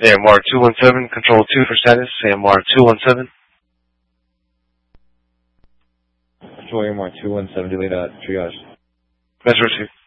AMR 217, control 2 for status. AMR 217. Control AMR 217, delay that triage. Measure 2.